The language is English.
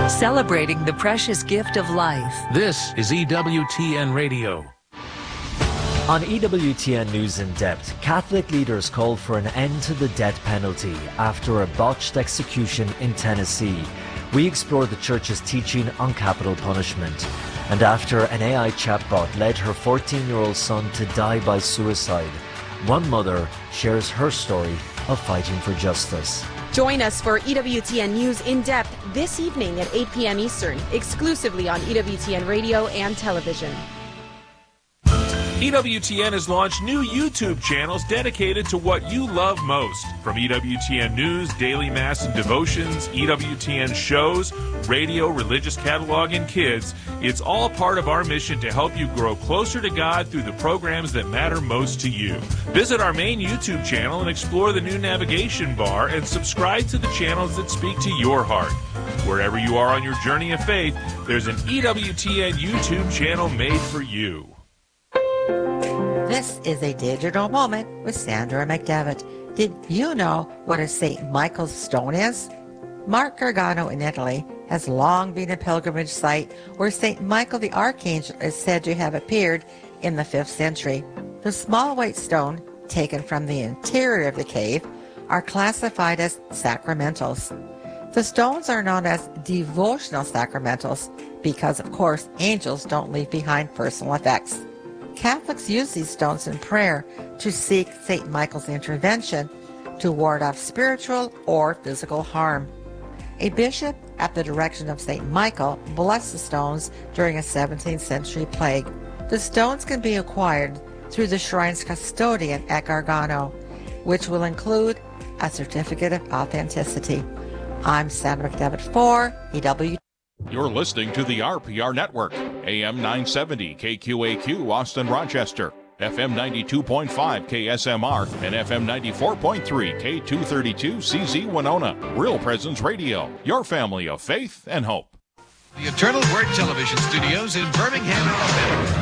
Celebrating the precious gift of life. This is EWTN Radio. On EWTN News in Depth, Catholic leaders call for an end to the death penalty after a botched execution in Tennessee. We explore the Church's teaching on capital punishment. And after an AI chatbot led her 14-year-old son to die by suicide, one mother shares her story of fighting for justice. Join us for EWTN News in Depth this evening at 8 p.m. Eastern, exclusively on EWTN Radio and Television. EWTN has launched new YouTube channels dedicated to what you love most. From EWTN News, Daily Mass and Devotions, EWTN shows, radio, religious catalog, and kids, it's all part of our mission to help you grow closer to God through the programs that matter most to you. Visit our main YouTube channel and explore the new navigation bar and subscribe to the channels that speak to your heart. Wherever you are on your journey of faith, there's an EWTN YouTube channel made for you. This is a digital moment with Sandra McDevitt. Did you know what a St. Michael's stone is? Marte Gargano in Italy has long been a pilgrimage site where St. Michael the Archangel is said to have appeared in the 5th century. The small white stone, taken from the interior of the cave, are classified as sacramentals. The stones are known as devotional sacramentals because, of course, angels don't leave behind personal effects. Catholics use these stones in prayer to seek St. Michael's intervention to ward off spiritual or physical harm. A bishop, at the direction of St. Michael, blessed the stones during a 17th century plague. The stones can be acquired through the shrine's custodian at Gargano, which will include a certificate of authenticity. I'm Sandra McDevitt for EW. You're listening to the RPR Network, AM 970 KQAQ Austin Rochester, FM 92.5 KSMR, and FM 94.3 K232 CZ Winona. Real Presence Radio, your family of faith and hope. The Eternal Word Television Studios in Birmingham, Alabama.